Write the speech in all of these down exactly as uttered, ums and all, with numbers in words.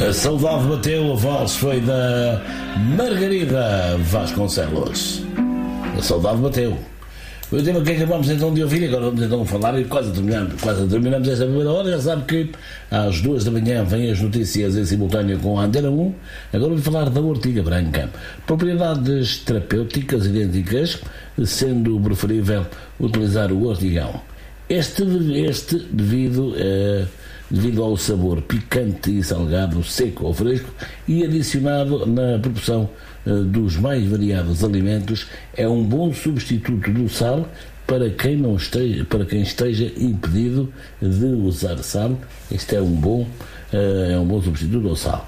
A saudade bateu, a voz foi da Margarida Vasconcelos. A saudade bateu. O tema que acabamos então de ouvir, agora vamos então falar e quase terminamos, quase terminamos esta primeira hora. Já sabe que às duas da manhã vêm as notícias em simultâneo com a Antena um. Agora vamos falar da ortiga branca. Propriedades terapêuticas idênticas, sendo preferível utilizar o ortigão. Este, este devido, eh, devido ao sabor picante e salgado, seco ou fresco, e adicionado na proporção eh, dos mais variados alimentos, é um bom substituto do sal para quem, não esteja, para quem esteja impedido de usar sal. Este é um bom, eh, é um bom substituto ao sal.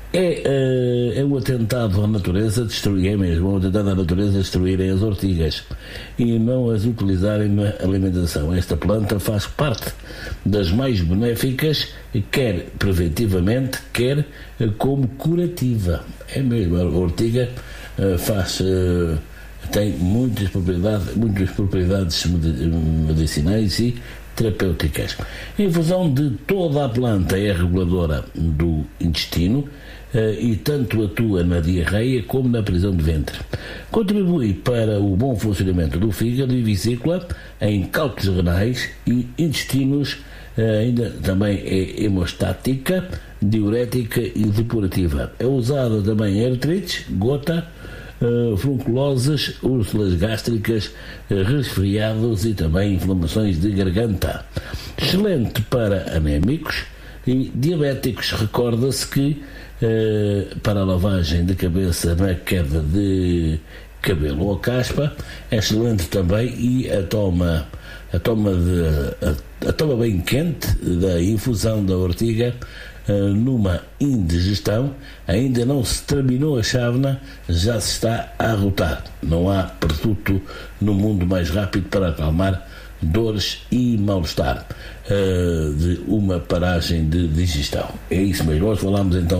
É, é um atentado à natureza destruir, é mesmo, um atentado à natureza destruírem as ortigas e não as utilizarem na alimentação. Esta planta faz parte das mais benéficas, quer preventivamente, quer como curativa. É mesmo, a ortiga faz, tem muitas propriedades, muitas propriedades medicinais e terapêuticas. A infusão de toda a planta é reguladora do intestino e tanto atua na diarreia como na prisão de ventre. Contribui para o bom funcionamento do fígado e vesícula, em cálculos renais e intestinos. Ainda também é hemostática, diurética e depurativa. É usada também em artrites, gota, Uh, furunculoses, úlceras gástricas, uh, resfriados e também inflamações de garganta. Excelente para anémicos e diabéticos. Recorda-se que uh, para a lavagem de cabeça na queda de cabelo ou caspa é excelente também, e a toma, a toma, de, a, a toma bem quente da infusão da ortiga numa indigestão, ainda não se terminou a chávena, já se está a arrotar. Não há produto no mundo mais rápido para acalmar dores e mal-estar uh, de uma paragem de digestão. É isso mesmo. Nós falamos então